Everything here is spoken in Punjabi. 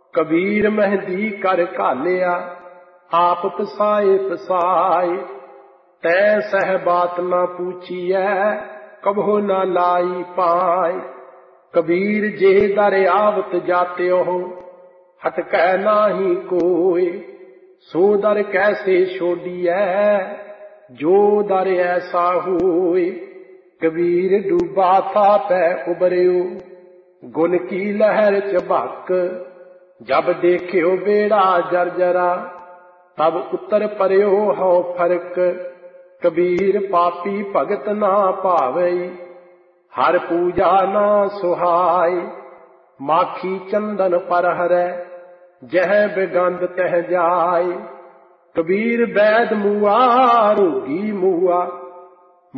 ਕਬੀਰ ਮਹਿੰਦੀ ਕਰ ਘਾਲਿਆ, ਆਪ ਪਸਾਏ ਪਸਾਏ। ਤੈ ਸਹਿ ਬਾਤ ਨਾ ਪੂਛੀਐ, ਕਬਹੁ ਨਾ ਲਾਈ ਪਾਏ। ਕਬੀਰ ਜੇ ਦਰ ਆਵਤ ਜਾਤਿਓ, ਹਟਕੈ ਨਾਹੀ ਕੋਇ। ਸੋ ਦਰ ਕੈਸੇ ਛੋਡੀਐ, ਜੋ ਦਰ ਐਸਾ ਹੋਇ। ਕਬੀਰ ਡੂਬਾ ਥਾ ਪੈ ਉਬਰਿਓ, ਗੁਣ ਕੀ ਲਹਿਰ ਝਬਕ। ਜਬ ਦੇਖਿਓ ਬੇੜਾ ਜਰਜਰਾ, ਤਬ ਉਤਰ ਪਰਿਓ ਹਉ ਫਰਕ। ਕਬੀਰ ਪਾਪੀ ਭਗਤ ਨਾ ਭਾਵਈ, ਹਰ ਪੂਜਾ ਨਾ ਸੁਹਾਈ। ਮਾਖੀ ਚੰਦਨ ਪਰ ਹਰੈ, ਜਹ ਬਿਗੰਧ ਤਹ ਜਾਏ। ਕਬੀਰ ਬੈਦ ਮੂਆ, ਰੋਗੀ ਮੂਆ,